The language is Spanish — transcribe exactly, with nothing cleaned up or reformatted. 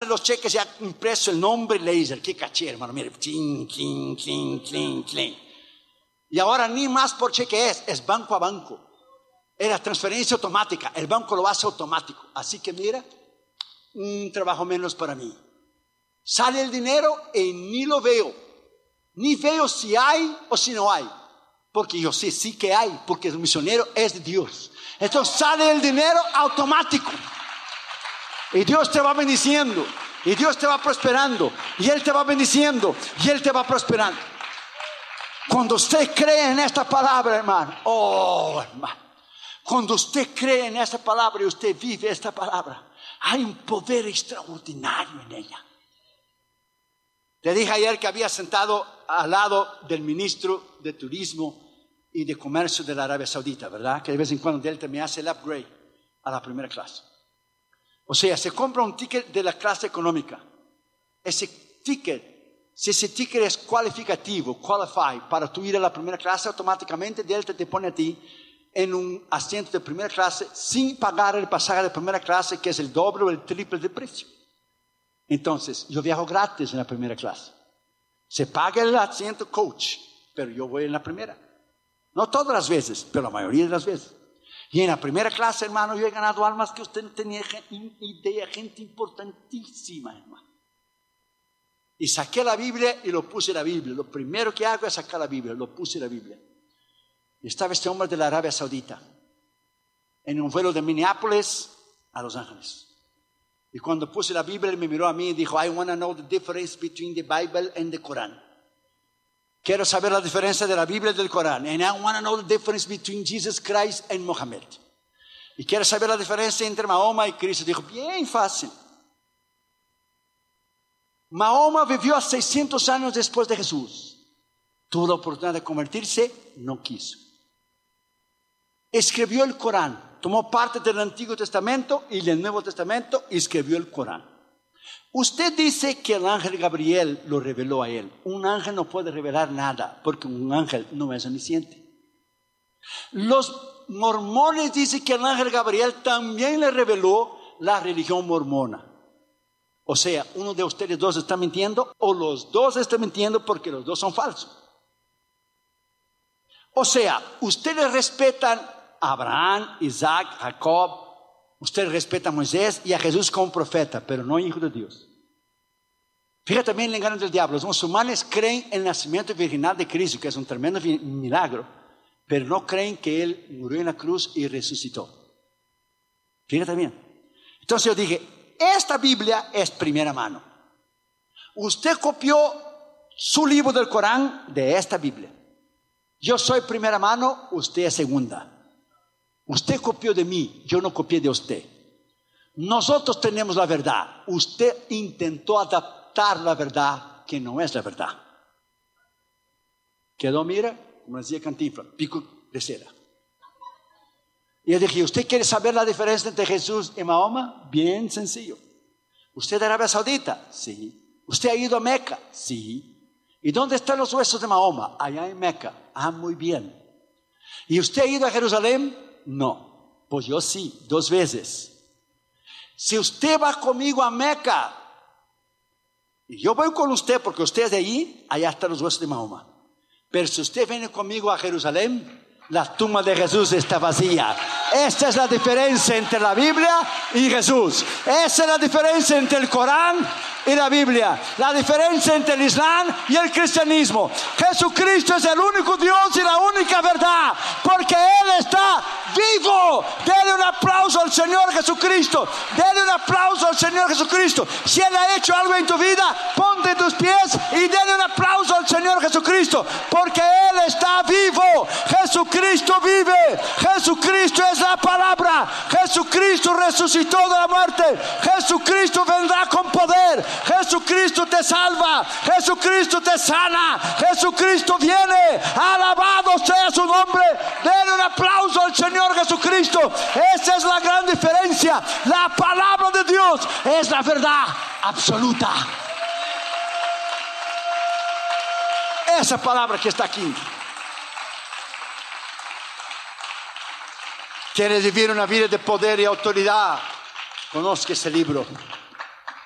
los cheques ya impreso el nombre laser. Qué caché, hermano. Mire, clink, clink, clink, clink, clink. Y ahora ni más por cheque es, es banco a banco. Era transferencia automática. El banco lo hace automático. Así que mira, un trabajo menos para mí. Sale el dinero y ni lo veo. Ni veo si hay o si no hay. Porque yo sé sí que hay, porque el misionero es de Dios. Entonces sale el dinero automático. Y Dios te va bendiciendo. Y Dios te va prosperando. Y Él te va bendiciendo. Y Él te va prosperando. Cuando usted cree en esta palabra, hermano. Oh, hermano. Cuando usted cree en esta palabra y usted vive esta palabra, hay un poder extraordinario en ella. Te dije ayer que había sentado al lado del ministro de Turismo y de Comercio de la Arabia Saudita, ¿verdad? Que de vez en cuando él me hace el upgrade a la primera clase. O sea, se compra un ticket de la clase económica. Ese ticket, si ese ticket es cualificativo, qualify, para tú ir a la primera clase, automáticamente Delta te pone a ti en un asiento de primera clase sin pagar el pasaje de primera clase, que es el doble o el triple de precio. Entonces, yo viajo gratis en la primera clase. Se paga el asiento coach, pero yo voy en la primera. No todas las veces, pero la mayoría de las veces. Y en la primera clase, hermano, yo he ganado almas que usted no tenía idea, gente importantísima, hermano. Y saqué la Biblia y lo puse en la Biblia. Lo primero que hago es sacar la Biblia, lo puse en la Biblia. Y estaba este hombre de la Arabia Saudita en un vuelo de Minneapolis a Los Ángeles. Y cuando puse la Biblia, él me miró a mí y dijo, I want to know the difference between the Bible and the Quran. Quiero saber la diferencia de la Biblia y del Corán. And I want to know the difference between Jesus Christ and Muhammad. Y quiero saber la diferencia entre Mahoma y Cristo. Dijo, bien fácil. Mahoma vivió a seiscientos años después de Jesús. Tuvo la oportunidad de convertirse, no quiso. Escribió el Corán. Tomó parte del Antiguo Testamento y del Nuevo Testamento y escribió el Corán. Usted dice que el ángel Gabriel lo reveló a él. Un ángel no puede revelar nada porque un ángel no es omnisciente. Los mormones dicen que el ángel Gabriel también le reveló la religión mormona. O sea, uno de ustedes dos está mintiendo o los dos están mintiendo porque los dos son falsos. O sea, ustedes respetan a Abraham, Isaac, Jacob, ustedes respetan a Moisés y a Jesús como profeta, pero no hijo de Dios. Fíjate también el engaño del diablo. Los musulmanes creen en el nacimiento virginal de Cristo, que es un tremendo milagro, pero no creen que Él murió en la cruz y resucitó. Fíjate bien. Entonces yo dije, esta Biblia es primera mano. Usted copió su libro del Corán de esta Biblia. Yo soy primera mano, usted es segunda. Usted copió de mí, yo no copié de usted. Nosotros tenemos la verdad. Usted intentó adaptar la verdad que no es la verdad. Quedó, mira, como decía Cantinflas, pico de cera. Y yo dije, ¿usted quiere saber la diferencia entre Jesús y Mahoma? Bien sencillo. ¿Usted es de Arabia Saudita? Sí. ¿Usted ha ido a Meca? Sí. ¿Y dónde están los huesos de Mahoma? Allá en Meca. Ah, muy bien. ¿Y usted ha ido a Jerusalén? No. Pues yo sí, dos veces. Si usted va conmigo a Meca, y yo voy con usted porque usted es de allí, allá están los huesos de Mahoma. Pero si usted viene conmigo a Jerusalén, la tumba de Jesús está vacía. Esta es la diferencia entre la Biblia y Jesús. Esa es la diferencia entre el Corán y la Biblia. La diferencia entre el Islam y el cristianismo. Jesucristo es el único Dios y la única verdad, porque Él está vivo. Dele un aplauso al Señor Jesucristo. Dele un aplauso al Señor Jesucristo. Si Él ha hecho algo en tu vida, ponte en tus pies y dele un aplauso al Señor Jesucristo, porque Él está vivo. Jesucristo vive. Jesucristo es la palabra. Jesucristo resucitó de la muerte. Jesucristo vendrá con poder. Jesucristo te salva. Jesucristo te sana. Jesucristo viene. Alabado sea su nombre. Denle un aplauso al Señor Jesucristo. Esa es la gran diferencia. La palabra de Dios es la verdad absoluta. Esa palabra que está aquí. ¿Quieres vivir una vida de poder y autoridad? Conozca ese libro.